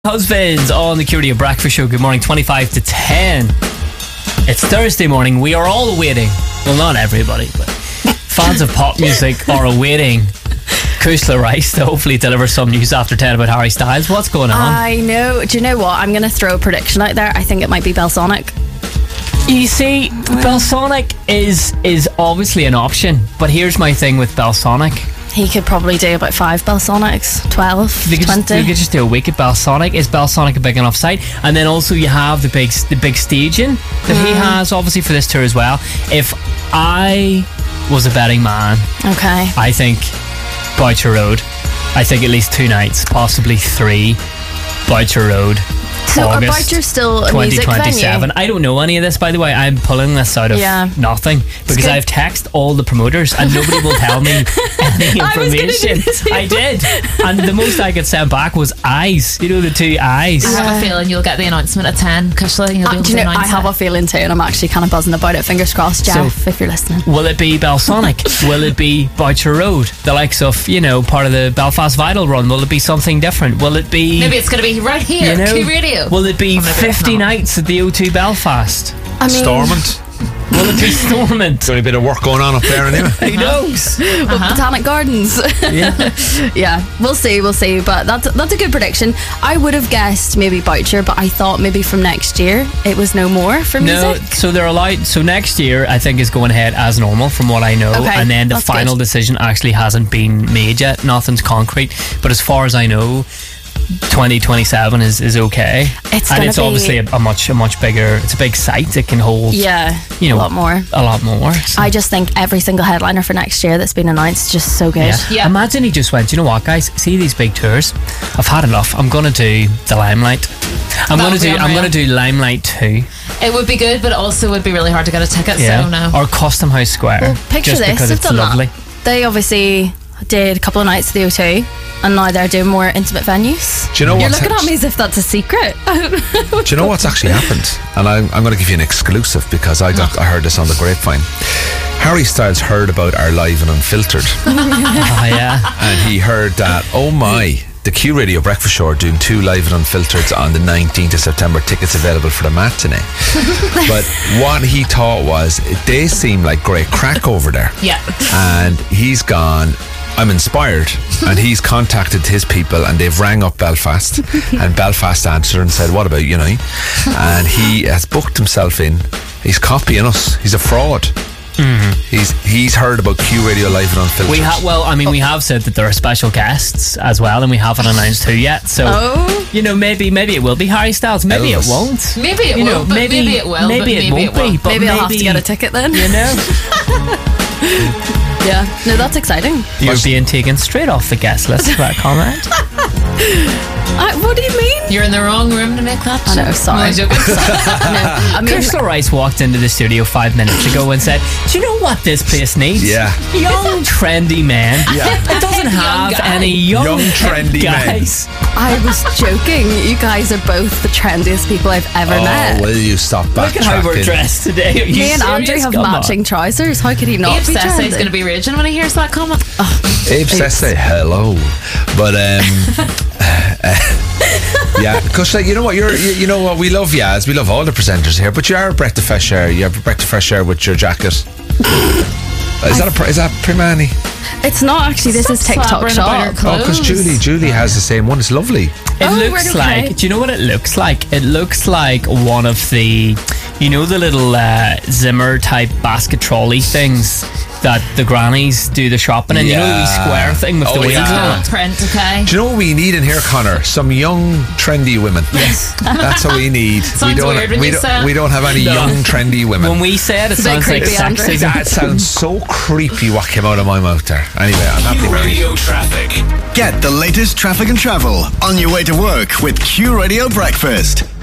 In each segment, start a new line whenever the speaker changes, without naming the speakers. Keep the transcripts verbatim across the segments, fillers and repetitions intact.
Husbands on the Q Radio Breakfast Show. Good morning, twenty-five to ten. It's Thursday morning. We are all awaiting, well, not everybody, but fans of pop music are awaiting Kushla Rice to hopefully deliver some news after ten about Harry Styles. What's going on?
I know. Do you know what? I'm going to throw a prediction out there. I think it might be Belsonic.
You see, Belsonic is is obviously an option, but here's my thing with Belsonic.
He could probably do about five Belsonics, twelve,
They could,
twenty.
just, they could just do a week at Belsonic. Is Belsonic a big enough site? And then also you have the big the big staging that
Mm.
he has, obviously, for this tour as well. If I was a betting man,
Okay.
I think Boucher Road. I think at least two nights, possibly three. Boucher Road.
So are
August
Boucher still a
twenty
music
twenty-seven.
venue?
I don't know any of this, by the way. I'm pulling this out of
Yeah.
nothing because
good.
I've texted all the promoters and nobody will tell me any
I was gonna do
information.
this, yeah.
I did, and the most I could send back was eyes. You know, the two eyes.
I have a feeling you'll get the announcement at ten, Kushla. You'll be
Uh,
able
do you
to
know, I
announce
have
it.
a feeling too, and I'm actually kind of buzzing about it. Fingers crossed, Jeff,
So-
if you're listening.
Will it be Belsonic? Will it be Boucher Road? The likes of, you know, part of the Belfast Vital Run? Will it be something different? Will it be...
Maybe it's going to be right here,
you know,
Q Radio.
Will it be
Or maybe it's
fifty
not.
nights at the O two Belfast?
I mean,
Stormont.
Will it be Stormont?
There's only a bit of work going on up there anyway.
Who knows?
well, Botanic Gardens.
Yeah.
Yeah, we'll see, we'll see. But that's that's a good prediction. I would have guessed maybe Boucher, but I thought maybe from next year it was no more for
No,
music.
so they're allowed. So next year, I think, is going ahead as normal, from what I know.
Okay,
and then the
that's
final
good.
decision actually hasn't been made yet. Nothing's concrete. But as far as I know, twenty twenty-seven is, is okay.
It's
and
gonna
it's
be-
obviously a, a much a much bigger. It's a big site. It can hold
Yeah,
you know
a lot more.
A lot more. So,
I just think every single headliner for next year that's been announced is just so good.
yeah.
Yeah.
Imagine he just went, you know what, guys? See these big tours? I've had enough. I'm gonna do the Limelight. I'm
That
gonna
would be
do. I'm
unreal.
gonna do Limelight two.
It would be good, but also would be really hard to get a ticket,
Yeah.
so no.
Or Custom House Square.
Well, picture
just
this.
because
They've
it's
done
lovely.
that. They obviously did a couple of nights at the O two, and now they're doing more intimate venues.
Do you know
You're
what's
looking at
hap-
me as if that's a secret.
Do you know what's actually happened? And I'm, I'm going to give you an exclusive because I got I heard this on the grapevine. Harry Styles heard about our Live and Unfiltered,
Oh yeah.
and he heard that, oh my, the Q Radio Breakfast Show are doing two Live and Unfiltered on the nineteenth of September. Tickets available for the matinee. But what he thought was, they seem like great crack over there.
Yeah.
And he's gone, I'm inspired, and he's contacted his people and they've rang up Belfast, and Belfast answered and said, what about you know? And he has booked himself in. He's copying us. He's a fraud. Mm-hmm. He's he's heard about Q Radio Live and Unfiltered.
We have well, I mean, we have said that there are special guests as well, and we haven't announced who yet. So,
Oh.
you know, maybe maybe it will be Harry Styles. Maybe
Elvis.
it won't.
Maybe it
you
will,
know,
but
maybe,
maybe it will,
Maybe
but
it
maybe
won't
it won't.
be. But
Maybe I'll have to get a ticket then.
You know,
Yeah. No, that's exciting.
you're being taken straight off the guest list for that comment.
I, what do you mean?
You're in the wrong room to make that.
I know,
joke.
sorry.
No, I'm joking.
No, I mean,
Kushla Rice walked into the studio five minutes ago and said, "Do you know what this place needs?
Yeah.
Young, trendy men.
Yeah.
It doesn't
Young
have
guy.
any young,
Young, trendy men.
guys."
I was joking. You guys are both the trendiest people I've ever
Oh,
met.
will you stop
Look at how we're
backtracking?
dressed today. Are you
Me and Andrew
serious?
have
Come on.
matching trousers. How could he not
Abe
be
Sesse
trendy?
is going to be raging when he hears that comment.
Abe says say hello, but um, yeah, because like, you know what, you're you, you know what, we love Yaz, we love all the presenters here, but you are a breath of fresh air. You have a breath of fresh air with your jacket. Is that a pr- is that Primani?
It's not actually. This is
Stop
TikTok
slabbering about your
shop.
Oh, because
Clothes.
Julie Julie has the same one. It's lovely.
It
Oh,
looks
right, okay.
like. Do you know what it looks like? It looks like one of the, you know, the little uh, Zimmer type basket trolley things that the grannies do the shopping in. You know, the wee
Yeah.
square thing with
Oh,
the wheels
yeah.
on it.
Print, okay?
Do you know what we need in here, Connor? Some young, trendy women. Yes, that's what we need.
Sounds
we don't.
weird when
we
you
don't.
say it.
We don't have any
No.
young, trendy women.
When we say it, it
It's a bit
sounds like
creepy, Andrew.
sexism.
that sounds so creepy. What came out of my mouth there? Anyway, I'm happy. with it.
Radio traffic. Get the latest traffic and travel on your way to work with Q Radio Breakfast.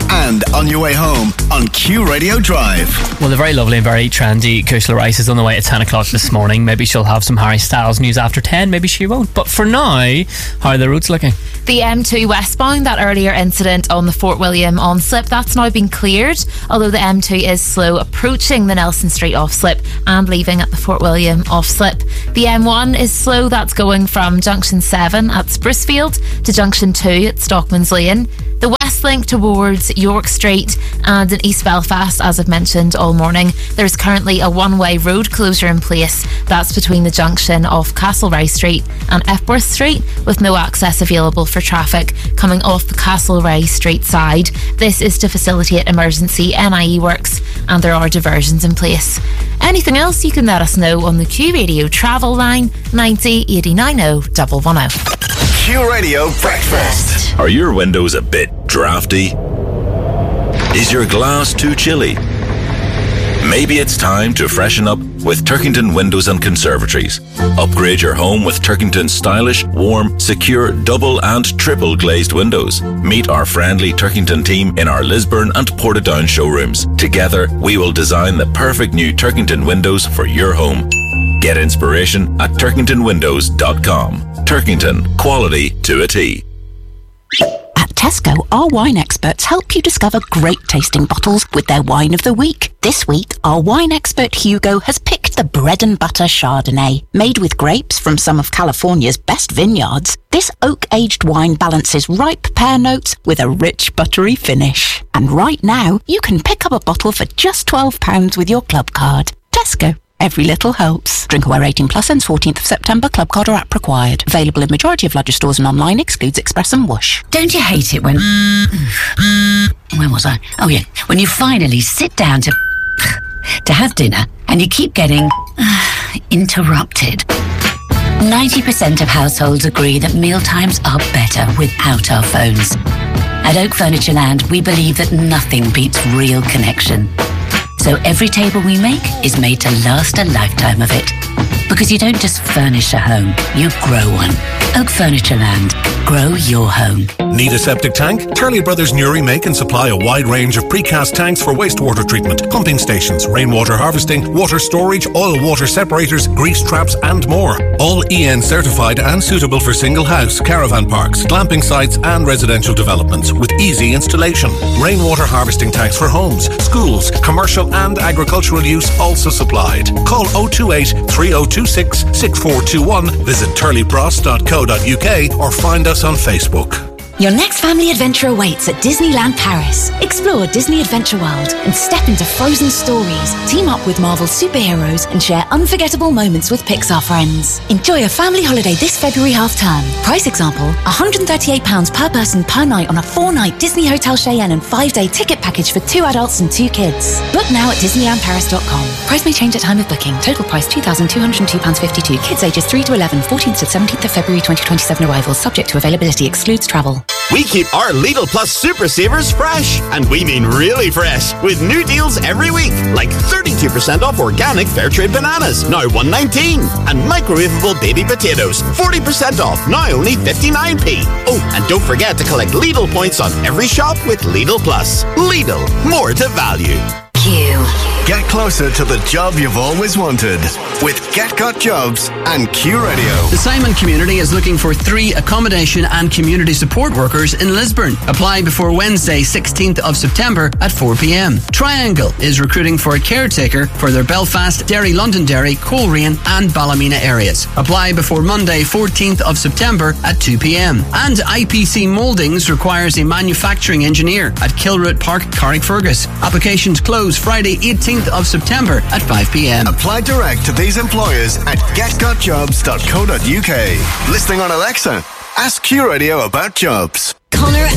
and on your way home on Q Radio Drive.
Well, the very lovely and very trendy Kushla Rice is on the way at ten o'clock this morning. Maybe she'll have some Harry Styles news after ten, maybe she won't. But for now, how are the routes looking?
The M two westbound, that earlier incident on the Fort William on-slip, that's now been cleared, although the M two is slow approaching the Nelson Street off-slip and leaving at the Fort William off-slip. The M one is slow, that's going from Junction seven at Sprucefield to Junction two at Stockman's Lane. The West Link towards York Street and in East Belfast, as I've mentioned all morning, there's currently a one-way road closure in place. That's between the junction of Castlereagh Street and Epworth Street, with no access available for traffic coming off the Castlereagh Street side. This is to facilitate emergency N I E works, and there are diversions in place. Anything else, you can let us know on the Q Radio travel line ninety eighty-nine oh one one oh.
Q Radio Breakfast.
Are your windows a bit drafty? Is your glass too chilly? Maybe it's time to freshen up with Turkington Windows and Conservatories. Upgrade your home with Turkington's stylish, warm, secure, double and triple glazed windows. Meet our friendly Turkington team in our Lisburn and Portadown showrooms. Together, we will design the perfect new Turkington windows for your home. Get inspiration at turkington windows dot com. Turkington, quality to a T.
At Tesco, our wine experts help you discover great tasting bottles with their wine of the week. This week, our wine expert Hugo has picked the bread and butter Chardonnay. Made with grapes from some of California's best vineyards, this oak-aged wine balances ripe pear notes with a rich buttery finish. And right now, you can pick up a bottle for just twelve pounds with your club card. Tesco. Every little helps. Drink aware eighteen plus ends fourteenth of September. Club card or app required. Available in majority of larger stores and online. Excludes Express and Whoosh.
Don't you hate it when... Where was I? Oh yeah. When you finally sit down to... to have dinner and you keep getting... interrupted. ninety percent of households agree that mealtimes are better without our phones. At Oak Furniture Land, we believe that nothing beats real connection. So every table we make is made to last a lifetime of it. Because you don't just furnish a home, you grow one. Oak Furniture Land. Grow your home.
Need a septic tank? Turley Brothers Newry make and supply a wide range of precast tanks for wastewater treatment, pumping stations, rainwater harvesting, water storage, oil water separators, grease traps and more. All E N certified and suitable for single house, caravan parks, glamping sites and residential developments with easy installation. Rainwater harvesting tanks for homes, schools, commercial and agricultural use also supplied. Call oh two eight, three oh two six, six four two one, visit turley bros dot co dot uk or find us on Facebook.
Your next family adventure awaits at Disneyland Paris. Explore Disney Adventure World and step into frozen stories. Team up with Marvel superheroes and share unforgettable moments with Pixar friends. Enjoy a family holiday this February half-term. Price example, one hundred thirty-eight pounds per person per night on a four-night Disney Hotel Cheyenne and five-day ticket package for two adults and two kids. Book now at disneyland paris dot com. Price may change at time of booking. Total price two thousand two hundred two pounds fifty-two. Kids ages three to eleven, fourteenth to seventeenth of February twenty twenty-seven arrivals. Subject to availability. Excludes travel.
We keep our Lidl Plus Super Savers fresh, and we mean really fresh, with new deals every week, like thirty-two percent off organic fair trade bananas, now one nineteen, and microwavable baby potatoes, forty percent off, now only fifty-nine p. Oh, and don't forget to collect Lidl points on every shop with Lidl Plus. Lidl, more to value.
Q. Get closer to the job you've always wanted with Get Got Jobs and Q Radio.
The Simon community is looking for three accommodation and community support workers in Lisburn. Apply before Wednesday, sixteenth of September at four p.m. Triangle is recruiting for a caretaker for their Belfast, Derry, Londonderry, Coleraine and Ballymena areas. Apply before Monday, fourteenth of September at two p.m. And I P C Mouldings requires a manufacturing engineer at Kilroot Park, Carrickfergus. Applications close Friday, eighteenth of September at five p.m.
Apply direct to these employers at get got jobs dot co dot uk. Listening on Alexa, ask Q Radio about jobs.
Connor